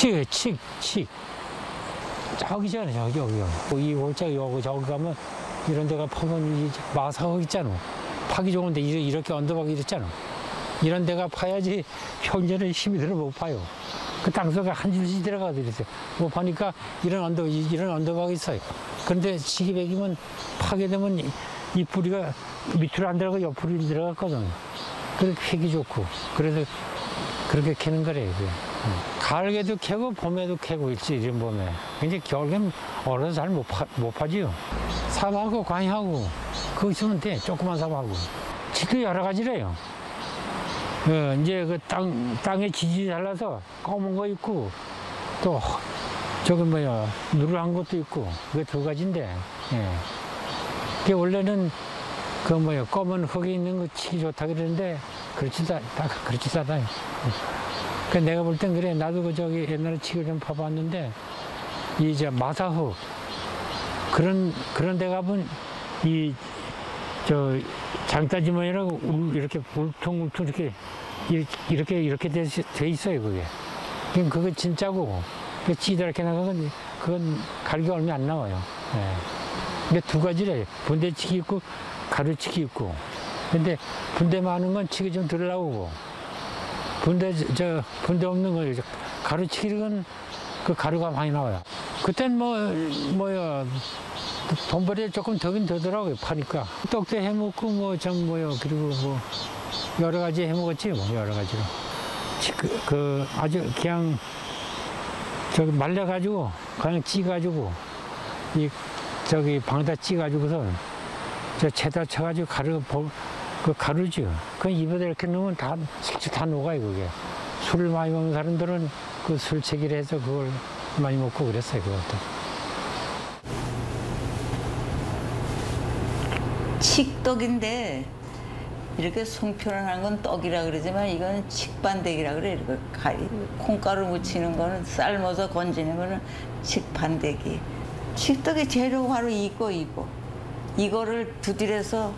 칡. 저기 있잖아, 저기. 이 골짜기 여기 저기 가면 이런 데가 파면 마사흙 있잖아. 파기 좋은데 이렇게 언덕박이 있잖아. 이런 데가 파야지 평년에 힘이 들어 못 파요. 그 땅속에 한 줄씩 들어가도 이랬어요. 못 파니까 이런 언덕박이 있어요. 그런데 시기백이면 파게 되면 이 뿌리가 밑으로 안 들어가고 옆으로 들어갔거든. 그래서 캐기 좋고. 그래서 그렇게 캐는 거래요. 가을에도 캐고 봄에도 캐고 있지, 이런 봄에. 근데 겨울에는 얼어서 잘 못 파지요. 삽하고 광이하고 그거 있으면 돼. 조그만 삽하고. 칡도 여러 가지래요. 이제 그 땅에 지지 잘라서 검은 거 있고 또 저기 누르한 것도 있고 그게 두 가지인데. 그게 원래는 검은 흙에 있는 거 칡이 좋다 그러는데 그렇지도 않아요. 그 내가 볼 땐 그래. 나도 저기 옛날에 칡을 좀 파봤는데 이제 마사흙 그런 데 가면 장따지 모양이라고 이렇게 울퉁울퉁 이렇게 돼 있어요, 그게. 그거 진짜고, 찌다랗게 나가면 그건 가루가 얼마 안 나와요. 근데 두 가지래. 분대칡이 있고, 가루칡이 있고. 근데 분대 많은 건 칡이 좀 덜 나오고, 분대 없는 거, 가루칡은 그 가루가 많이 나와요. 그땐 돈벌이 조금 더긴 더더라고요, 파니까. 떡도 해먹고, 그리고 여러 가지 해먹었지, 여러 가지로. 아주 그냥, 말려가지고, 그냥 찌가지고, 방에다 찌가지고서, 채다 쳐가지고 그 가루죠. 그 입에다 이렇게 넣으면 실제 다 녹아요, 그게. 술을 많이 먹는 사람들은 그 술채기를 해서 그걸 많이 먹고 그랬어요, 그것도. 칡떡인데 이렇게 송편하는 건 떡이라 그러지만 이건 칡반대기라 그래. 콩가루 묻히는 거는 삶아서 건지는 거는 칡반대기. 칡떡의 재료 바로 이거를 두드려서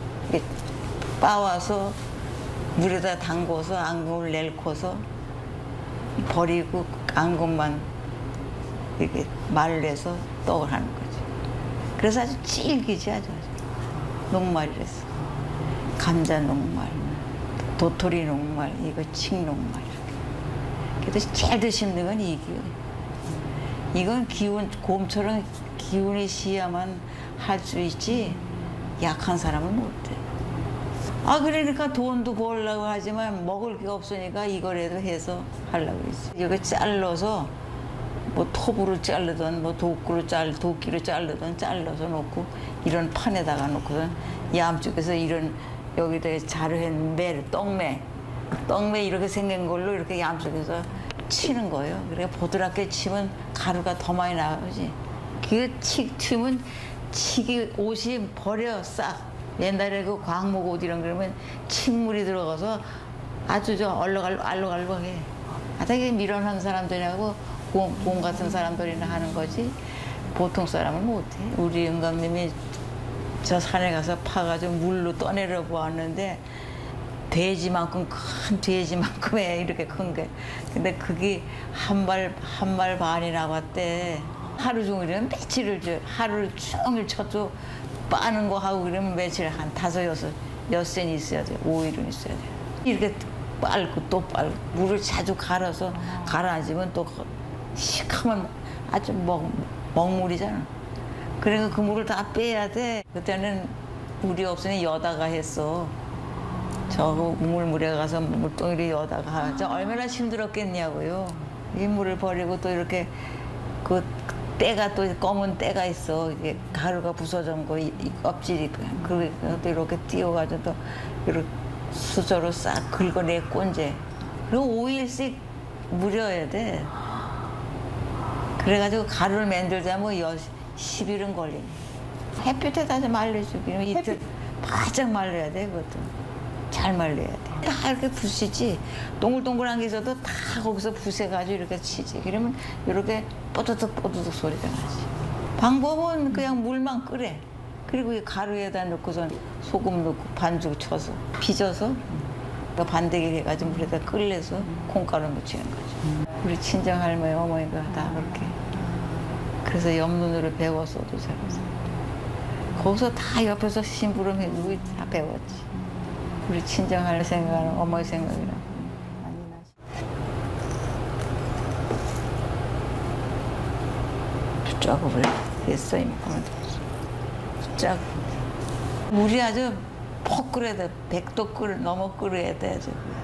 빻아서 물에다 담궈서 앙금을 내놓고서 버리고 앙금만 이렇게 말려서 떡을 하는 거지. 그래서 아주 질기지 아주. 녹말이랬어. 감자 녹말, 도토리 녹말, 이거 칡 녹말 이렇게. 그래서 제일 드시는 건 이게요. 이건 곰처럼 기운이 시야만 할 수 있지 약한 사람은 못해. 그러니까 돈도 벌려고 하지만 먹을 게 없으니까 이거라도 해서 하려고 그러지. 이거 잘라서 톱으로 자르든 도끼로 자르든 잘라서 놓고 이런 판에다가 놓고선 양쪽에서 이런 여기다 자르한 떡매 이렇게 생긴 걸로 이렇게 양쪽에서 치는 거예요. 그러니까 보드랍게 치면 가루가 더 많이 나오지. 그 튀면 칡이 옷이 버려 싹. 옛날에 그 광목 옷 이런 그러면 칡물이 들어가서 아주 알록알록해. 되게 미련한 사람들하고 곰 같은 사람들이나 하는 거지 보통 사람은 못해. 우리 영감님이 저 산에 가서 파가지고 물로 떠내려 보았는데 큰 돼지만큼의 이렇게 큰 게. 근데 그게 한 발 반이 나왔대. 하루 종일이면 며칠을 하루를 종일 쳤죠. 빠는 거 하고 그러면 며칠 한 5-6센 있어야 돼. 5일은 있어야 돼. 이렇게 빨고 또 빨고 물을 자주 갈아서 가라앉으면 또 시커먼 아주 먹물이잖아. 그래서 그 물을 다 빼야 돼. 그때는 물이 없으니 여다가 했어. 저 우물물에 가서 물동이를 여다가 얼마나 힘들었겠냐고요. 이 물을 버리고 또 이렇게 그 때가 또 검은 때가 있어. 이게 가루가 부서진 거, 이 껍질이 그것도 이렇게 띄워가지고 또 이렇게 수저로 싹 긁어내 꼰제. 그리고 5일씩 무려야 돼. 그래가지고 가루를 만들자면 10일은 걸리네. 햇빛에다 말려주기는 이틀 바짝 말려야 돼. 그것도 잘 말려야 돼. 다 이렇게 부시지. 동글동글한 게 있어도 다 거기서 부셔가지고 이렇게 치지. 그러면 이렇게 뽀드득 소리가 나지. 방법은 그냥 물만 끓여. 그리고 이 가루에다 넣고선 소금 넣고 반죽 쳐서 빚어서 또 반대기 해가지고 물에다 끓여서 콩가루 묻히는 거죠. 우리 친정 할머니 어머니가 다 그렇게. 그래서 옆눈으로 배웠어도 잘해서. 거기서 다 옆에서 심부름 해주고 다 배웠지. 우리 친정 할 생각은 어머니 생각이라. 작업을 했어 이만큼은 물이 아주 퍽 끓여야 돼. 100도 넘어 끓여야 돼. 아주.